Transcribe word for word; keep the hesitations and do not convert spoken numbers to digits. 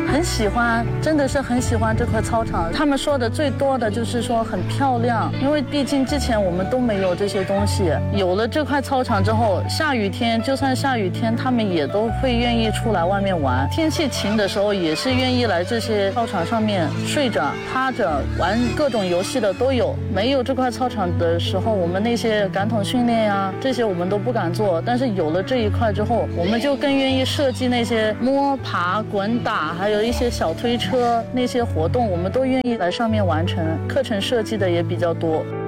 很喜欢，真的是很喜欢这块操场。他们说的最多的就是说很漂亮，因为毕竟之前我们都没有这些东西。有了这块操场之后，下雨天就算下雨天，他们也都会愿意出来外面玩。天气晴的时候，也是愿意来这些操场上面睡着、趴着玩各种游戏的都有。没有这块操场的时候，我们那些感统训练呀，这些我们都不敢做。但是有了这一块之后，我们就更愿意设计那些摸爬滚打，还有一些小推车那些活动，我们都愿意来上面完成。课程设计的也比较多。